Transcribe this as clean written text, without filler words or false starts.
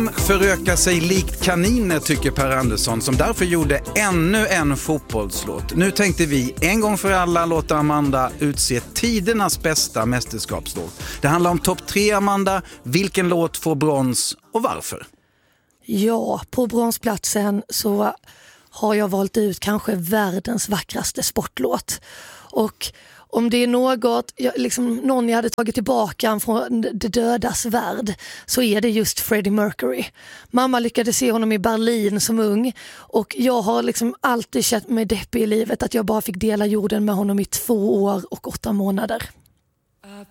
De förökar sig likt kaniner, tycker Per Andersson, som därför gjorde ännu en fotbollslåt. Nu tänkte vi en gång för alla låta Amanda utse tidernas bästa mästerskapslåt. Det handlar om topp 3, Amanda. Vilken låt får brons och varför? Ja, på bronsplatsen så har jag valt ut kanske världens vackraste sportlåt. Och om det är någon jag hade tagit tillbaka från det dödas värld, så är det just Freddie Mercury. Mamma lyckades se honom i Berlin som ung, och jag har alltid känt mig deppig i livet att jag bara fick dela jorden med honom i 2 år och 8 månader.